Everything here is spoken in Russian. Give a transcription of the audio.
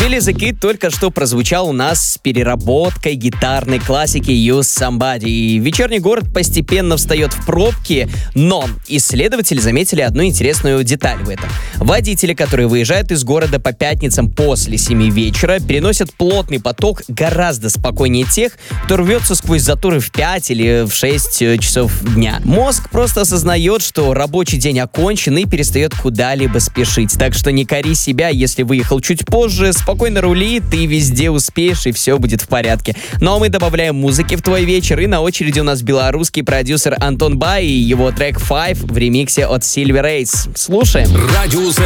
Билли the Kid только что прозвучал у нас с переработкой гитарной классики Use Somebody. И вечерний город постепенно встает в пробки, но исследователи заметили одну интересную деталь в этом. Водители, которые выезжают из города по пятницам после 7 вечера, переносят плотный поток гораздо спокойнее тех, кто рвется сквозь заторы в 5 или в 6 часов дня. Мозг просто осознает, что рабочий день окончен и перестает куда-либо спешить. Так что не кори себя, если выехал чуть позже, спокойно рули, ты везде успеешь и все будет в порядке. Ну а мы добавляем музыки в твой вечер, и на очереди у нас белорусский продюсер Антон Бай и его трек 5 в ремиксе от Silver Ace. Слушаем. Радиус